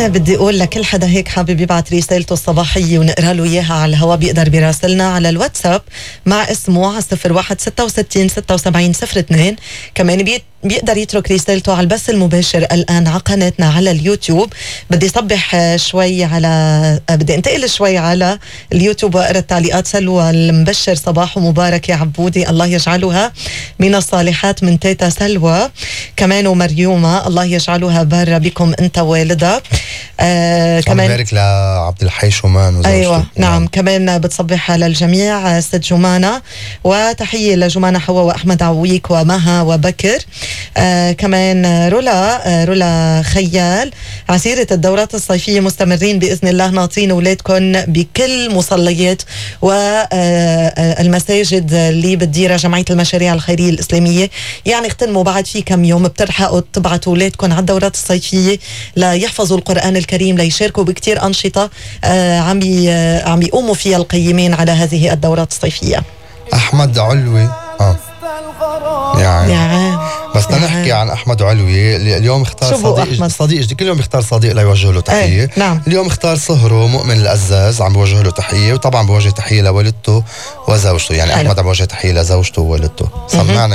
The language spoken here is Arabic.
بدي أقول لكل حدا هيك حابب يبعت رسالته الصباحية ونقرأ له إياها على الهواء بيقدر بيراسلنا على الواتساب مع اسمه على 0166 كمان بيقدر يترك رسالته على البث المباشر الآن على قناتنا على اليوتيوب. بدي انتقل شوي على اليوتيوب وأقرأ التعليقات. سلوى المبشر صباح مبارك يا عبودي، الله يجعلها من الصالحات من تيتا سلوى. كمان ومريومة الله يجعلها بارة بكم أنت والدها. كمان بارك لعبد الحي شومان وزوجته. أيوة نعم. كمان بتصبح على الجميع ست جمانة، وتحية لجمانة حوا وأحمد عويك ومها وبكر. كمان رولا خيال، عسيرة الدورات الصيفية مستمرين بإذن الله، ناطرين أولادكم بكل مصليات والمساجد اللي بتديرها جمعية المشاريع الخيرية الإسلامية. يعني اختنموا بعد في كم يوم بتلحقوا تبعتوا أولادكم على الدورات الصيفية ليحفظوا القرآن الكريم، ليشاركوا بكتير أنشطة عم يقوموا فيها القيمين على هذه الدورات الصيفية. أحمد علوي يعني بس نحكي عن أحمد علوي. اليوم اختار صديق جديد، كل يوم يختار صديق ليوجه له تحية. نعم. اليوم اختار صهره مؤمن الأزاز، عم بوجه له تحية، وطبعا بوجه تحية لوالدته وزوجته. يعني أحمد عم بوجه تحية لزوجته ووالدته. سمعنا